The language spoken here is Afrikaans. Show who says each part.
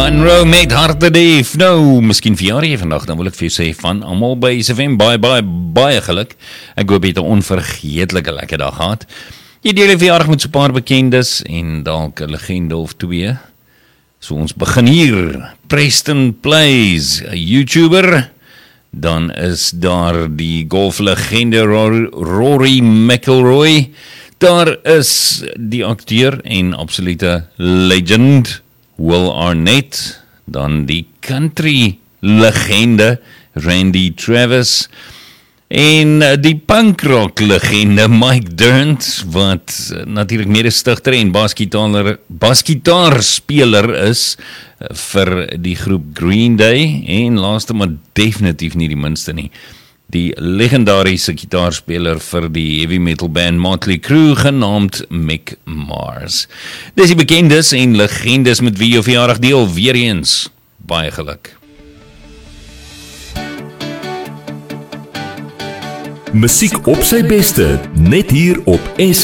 Speaker 1: Monroe met Harte Dave. Nou, miskien verjaar jy vandag, dan wil ek vir jou sê van almal by SFM, baie geluk. Ek hoop jy het 'n onvergeetlike lekker dag gehad. Jy deel 'n verjaardag met so 'n paar bekendes en dalk 'n legende of twee. So ons begin hier. Preston Plays, 'n YouTuber. Dan is daar die golflegende Rory McIlroy. Daar is die akteur en absolute legend Will Arnett, dan die country legende Randy Travis en die punkrock legende Mike Dirnt, wat natuurlik mede-stigter en basgitaarspeler is vir die groep Green Day en laaste maar definitief nie die minste nie, die legendariese gitaarspeler vir die heavy metal band Motley Crue, genaamd Mick Mars. Dis die bekendes en legendes met wie jou verjaardag deel, weer eens, baie geluk.
Speaker 2: Musiek op sy beste, net hier op